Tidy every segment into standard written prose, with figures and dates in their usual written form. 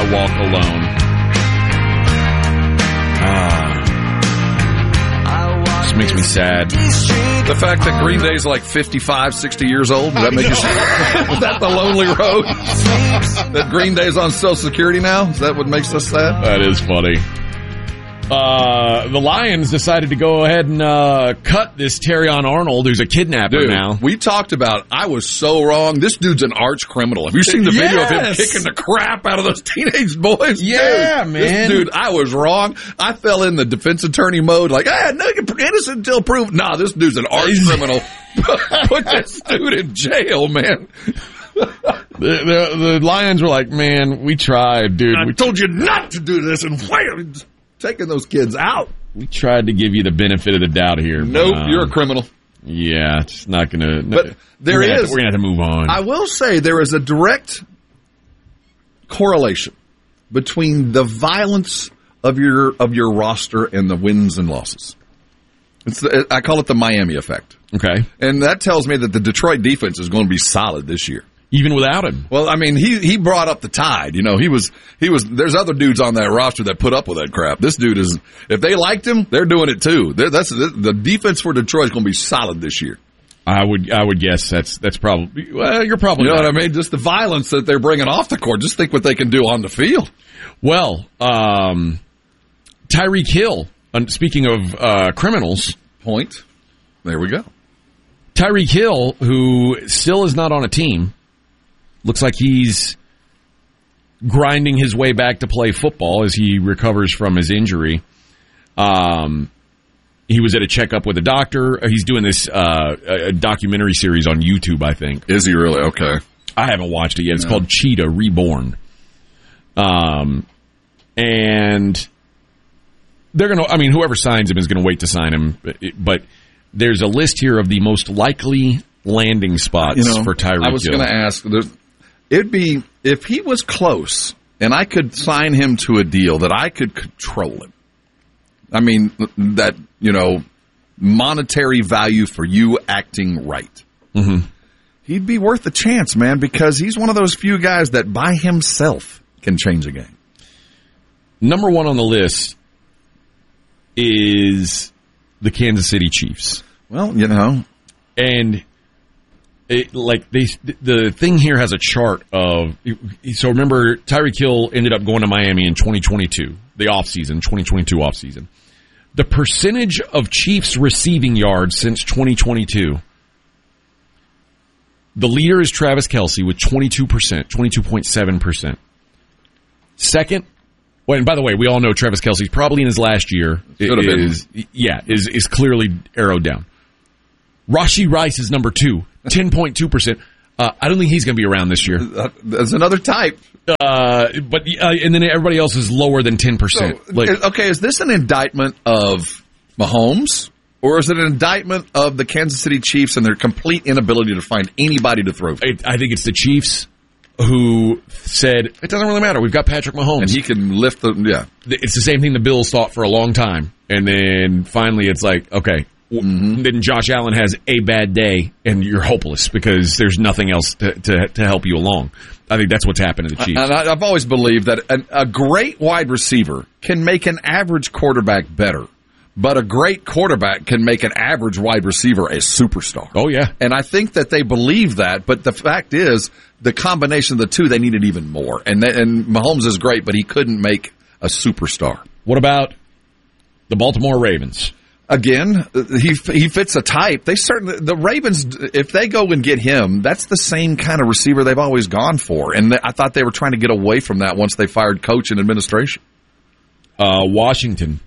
to walk alone. Just makes me sad. The fact that Green Day's like 55, 60 years old, does that make you sad? Is that the lonely road? That Green Day's on Social Security now? Is that what makes us sad? That is funny. The Lions decided to go ahead and cut this Terrion Arnold, who's a kidnapper now. We talked about, I was so wrong. This dude's an arch criminal. Have you seen the video of him kicking the crap out of those teenage boys? Yeah, dude, man. This dude, I was wrong. I fell in the defense attorney mode, like, no, you're innocent until proved. Nah, this dude's an arch criminal. Put this dude in jail, man. The Lions were like, man, we tried, dude. I told you not to do this, and wait, taking those kids out. We tried to give you the benefit of the doubt here. Nope, you're a criminal. Yeah, it's not going to. But we're going to have to move on. I will say there is a direct correlation between the violence of your roster and the wins and losses. I call it the Miami effect. Okay, and that tells me that the Detroit defense is going to be solid this year. Even without him. Well, I mean, he brought up the tide. You know, he was. There's other dudes on that roster that put up with that crap. This dude is. If they liked him, they're doing it too. The defense for Detroit is going to be solid this year. I would guess that's probably. Well, you're probably. You know right. what I mean? Just the violence that they're bringing off the court. Just think what they can do on the field. Well, Tyreek Hill. Speaking of criminals, point. There we go. Tyreek Hill, who still is not on a team. Looks like he's grinding his way back to play football as he recovers from his injury. He was at a checkup with a doctor. He's doing this a documentary series on YouTube, I think. Is he really? Okay. I haven't watched it yet. It's called Cheetah Reborn. And they're going to, I mean, whoever signs him is going to wait to sign him. But there's a list here of the most likely landing spots for Tyreek Hill. I was going to ask, it'd be, if he was close and I could sign him to a deal that I could control him. I mean, that, monetary value for you acting right. Mm-hmm. He'd be worth a chance, man, because he's one of those few guys that by himself can change a game. Number one on the list is the Kansas City Chiefs. Well, and the thing here has a chart of. So remember, Tyreek Hill ended up going to Miami in 2022, the offseason, 2022 offseason. The percentage of Chiefs receiving yards since 2022. The leader is Travis Kelce with 22%, 22.7%. Second. Well, and by the way, we all know Travis Kelce's probably in his last year. Is clearly arrowed down. Rashee Rice is number 2, 10.2%. I don't think he's going to be around this year. That's another type. And then everybody else is lower than 10%. Okay, is this an indictment of Mahomes, or is it an indictment of the Kansas City Chiefs and their complete inability to find anybody to throw for? I think it's the Chiefs who said, it doesn't really matter. We've got Patrick Mahomes. And he can lift It's the same thing the Bills thought for a long time. And then finally it's like, okay, then Josh Allen has a bad day and you're hopeless because there's nothing else to help you along. I think that's what's happened to the Chiefs. And I've always believed that a great wide receiver can make an average quarterback better. But a great quarterback can make an average wide receiver a superstar. Oh, yeah. And I think that they believe that, but the fact is, the combination of the two, they needed even more. And Mahomes is great, but he couldn't make a superstar. What about the Baltimore Ravens? Again, he fits a type. The Ravens, if they go and get him, that's the same kind of receiver they've always gone for. And I thought they were trying to get away from that once they fired coach and administration. Washington.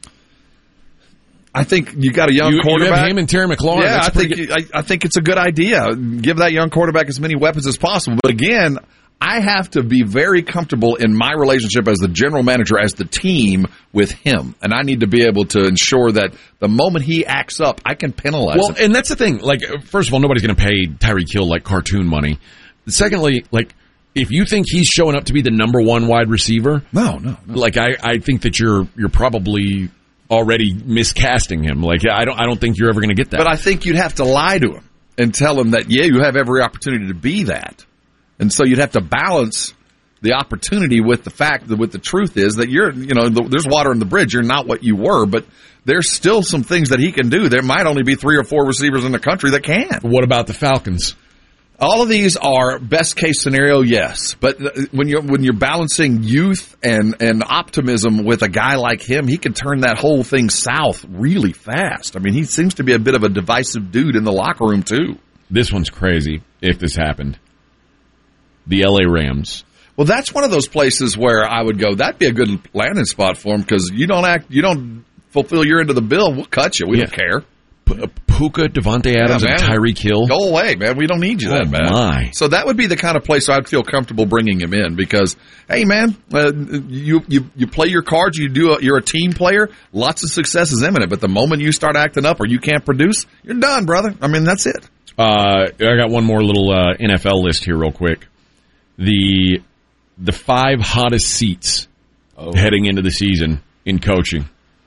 I think you got a young quarterback. You have him and Terry McLaurin. Yeah, I think it's a good idea. Give that young quarterback as many weapons as possible. But again, I have to be very comfortable in my relationship as the general manager, as the team, with him. And I need to be able to ensure that the moment he acts up, I can penalize him. Well, and that's the thing. Like, first of all, nobody's going to pay Tyreek Hill like cartoon money. Secondly, like, if you think he's showing up to be the number one wide receiver, no. Like, I think that you're probably already miscasting him. Like, I don't think you're ever going to get that. But I think you'd have to lie to him and tell him that, yeah, you have every opportunity to be that. And so you'd have to balance the opportunity with the fact that with the truth is that there's water in the bridge. You're not what you were, but there's still some things that he can do. There might only be 3 or 4 receivers in the country that can. What about the Falcons? All of these are best case scenario, yes. But when you're balancing youth and optimism with a guy like him, he can turn that whole thing south really fast. I mean, he seems to be a bit of a divisive dude in the locker room too. This one's crazy. If this happened, the LA Rams. Well, that's one of those places where I would go, that'd be a good landing spot for him because you don't fulfill your end of the bill. We'll cut you. We don't care. Puka, Devontae Adams, and Tyreek Hill. Go away, man. We don't need you then, man. My. So that would be the kind of place I'd feel comfortable bringing him in because, hey, man, you play your cards. You're a team player. Lots of success is imminent. But the moment you start acting up or you can't produce, you're done, brother. I mean, that's it. I got one more little NFL list here real quick. The 5 hottest seats heading into the season in coaching.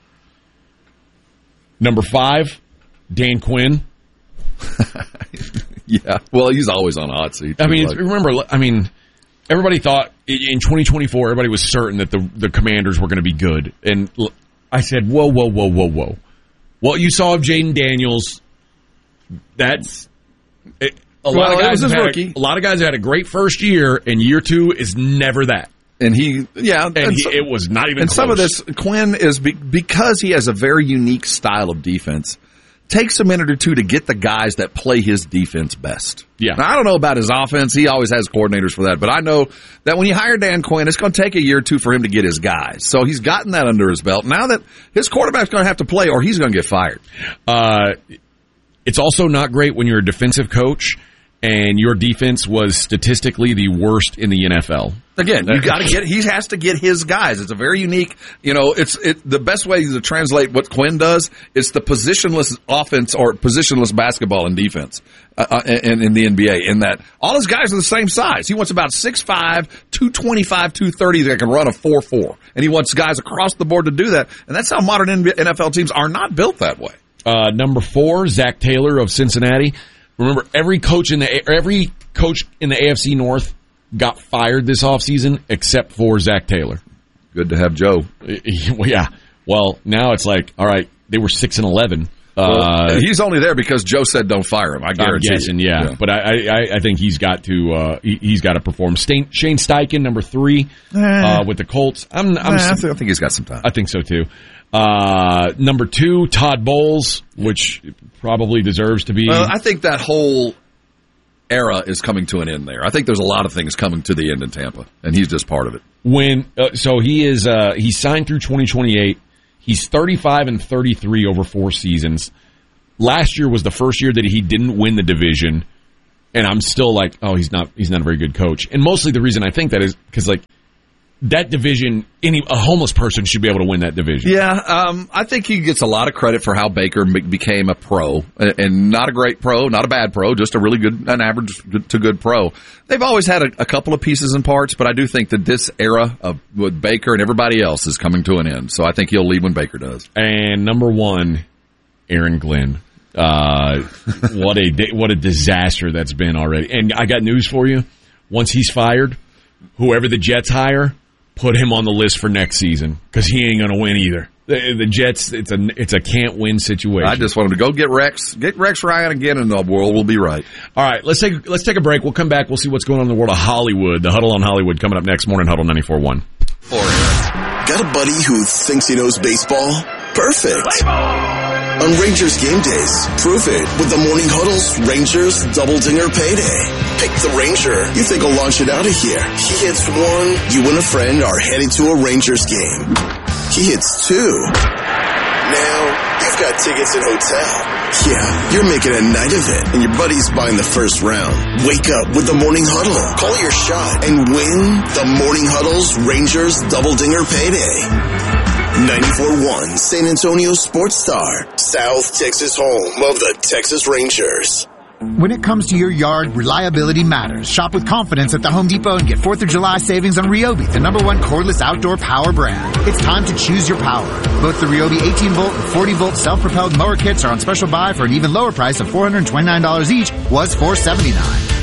Number 5, Dan Quinn. Yeah, well, he's always on a hot seat. I mean, everybody thought in 2024, everybody was certain that the Commanders were going to be good. And I said, whoa. What you saw of Jaden Daniels, that's... A lot of guys had a great first year, and year 2 is never that. It was not even close. Some of this, Quinn is because he has a very unique style of defense. Takes a minute or two to get the guys that play his defense best. Yeah. Now, I don't know about his offense. He always has coordinators for that. But I know that when you hire Dan Quinn, it's going to take a year or 2 for him to get his guys. So he's gotten that under his belt. Now that his quarterback's going to have to play or he's going to get fired. It's also not great when you're a defensive coach and your defense was statistically the worst in the NFL. Again, he has to get his guys. It's a very unique, the best way to translate what Quinn does is the positionless offense or positionless basketball and defense in the NBA, in that all his guys are the same size. He wants about 6'5", 225, 230 that can run a 4.4. And he wants guys across the board to do that. And that's how modern NFL teams are not built that way. Number 4, Zach Taylor of Cincinnati. Remember, every coach in the AFC North got fired this offseason except for Zach Taylor. Good to have Joe. Yeah. Well, now it's like, all right, they were 6-11. He's only there because Joe said don't fire him. I guarantee. I'm guessing, yeah. But I think he's got to perform. Shane Steichen, number 3, with the Colts. I think he's got some time. I think so too. Number 2, Todd Bowles, which probably deserves to be. Well, I think that whole era is coming to an end there. I think there's a lot of things coming to the end in Tampa, and he's just part of it. So he's signed through 2028. He's 35-33 over 4 seasons. Last year was the first year that he didn't win the division, and I'm still like, oh, he's not a very good coach. And mostly the reason I think that is because that division, a homeless person should be able to win that division. Yeah, I think he gets a lot of credit for how Baker became a pro, and not a great pro, not a bad pro, just an average to good pro. They've always had a couple of pieces and parts, but I do think that this era with Baker and everybody else is coming to an end. So I think he'll leave when Baker does. And number 1, Aaron Glenn. What a disaster that's been already. And I got news for you. Once he's fired, whoever the Jets hire, put him on the list for next season because he ain't going to win either. The Jets, it's a can't win situation. I just want him to go get Rex Ryan again, and the world will be right. All right, let's take a break. We'll come back. We'll see what's going on in the world of Hollywood. The Huddle on Hollywood coming up next. Morning Huddle 94.1. Got a buddy who thinks he knows baseball? Perfect. On Rangers game days, prove it with the Morning Huddle's Rangers Double Dinger Payday. Pick the Ranger you think will launch it out of here. He hits 1, you and a friend are headed to a Rangers game. He hits 2. Now, you've got tickets and hotel. Yeah, you're making a night of it, and your buddy's buying the first round. Wake up with the Morning Huddle. Call your shot and win the Morning Huddle's Rangers Double Dinger Payday. 94.1 San Antonio Sports Star, South Texas home of the Texas Rangers. When it comes to your yard, reliability matters. Shop with confidence at the Home Depot and get 4th of July savings on Ryobi, the #1 cordless outdoor power brand. It's time to choose your power. Both the Ryobi 18-volt and 40-volt self-propelled mower kits are on special buy for an even lower price of $429 each, was $479.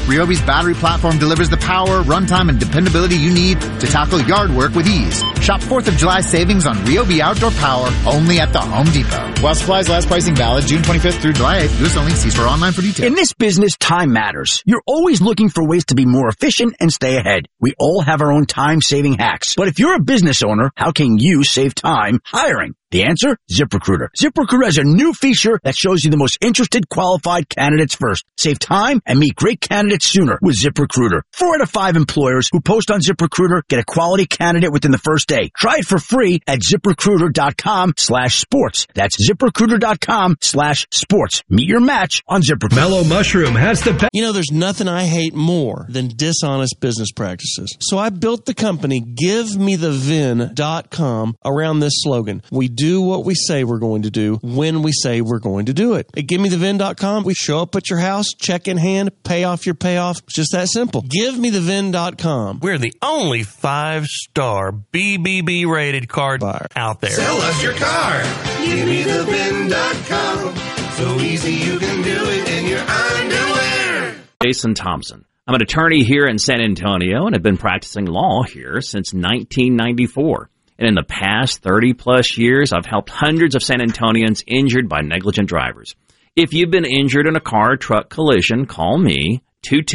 Ryobi's battery platform delivers the power, runtime, and dependability you need to tackle yard work with ease. Shop 4th of July savings on Ryobi outdoor power only at the Home Depot. While supplies last, pricing valid June 25th through July 8th. U.S. only. See store online for details. In this business, time matters. You're always looking for ways to be more efficient and stay ahead. We all have our own time-saving hacks. But if you're a business owner, how can you save time hiring? The answer? ZipRecruiter. ZipRecruiter has a new feature that shows you the most interested qualified candidates first. Save time and meet great candidates sooner with ZipRecruiter. 4 out of 5 employers who post on ZipRecruiter get a quality candidate within the first day. Try it for free at ZipRecruiter.com/sports. That's ZipRecruiter.com/sports. Meet your match on ZipRecruiter. Mellow Mushroom has the best. You know, there's nothing I hate more than dishonest business practices. So I built the company GiveMeTheVin.com around this slogan. We do what we say we're going to do when we say we're going to do it. At GiveMeTheVin.com, we show up at your house, check in hand, pay off your payoff. It's just that simple. GiveMeTheVin.com. We're the only 5-star BBB rated car buyer out there. Sell us your car. GiveMeTheVin.com. So easy you can do it in your underwear. Jason Thompson. I'm an attorney here in San Antonio and have been practicing law here since 1994. And in the past 30-plus years, I've helped hundreds of San Antonians injured by negligent drivers. If you've been injured in a car or truck collision, call me,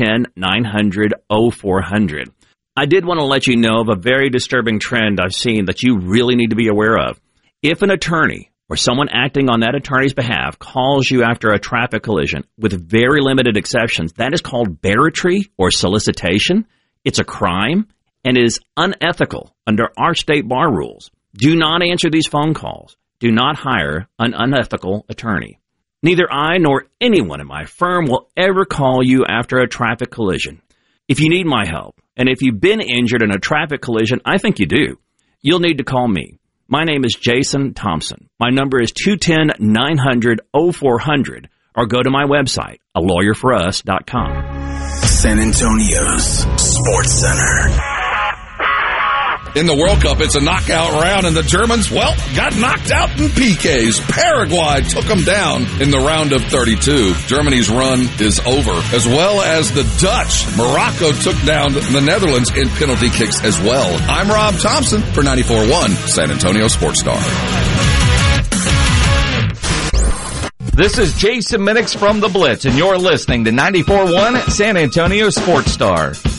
210-900-0400. I did want to let you know of a very disturbing trend I've seen that you really need to be aware of. If an attorney or someone acting on that attorney's behalf calls you after a traffic collision, with very limited exceptions, that is called barratry or solicitation. It's a crime and is unethical under our state bar rules. Do not answer these phone calls. Do not hire an unethical attorney. Neither I nor anyone in my firm will ever call you after a traffic collision. If you need my help, and if you've been injured in a traffic collision, I think you do, you'll need to call me. My name is Jason Thompson. My number is 210-900-0400, or go to my website, alawyerforus.com. San Antonio's Sports Center. In the World Cup, it's a knockout round, and the Germans, well, got knocked out in PKs. Paraguay took them down in the round of 32. Germany's run is over, as well as the Dutch. Morocco took down the Netherlands in penalty kicks as well. I'm Rob Thompson for 94.1 San Antonio Sports Star. This is Jason Minix from The Blitz, and you're listening to 94.1 San Antonio Sports Star.